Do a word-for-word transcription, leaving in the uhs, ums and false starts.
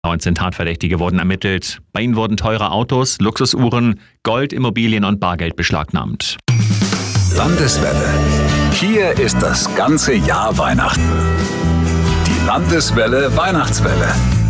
neunzehn Tatverdächtige wurden ermittelt. Bei ihnen wurden teure Autos, Luxusuhren, Gold, Immobilien und Bargeld beschlagnahmt. Landeswelle. Hier ist das ganze Jahr Weihnachten. Die Landeswelle Weihnachtswelle.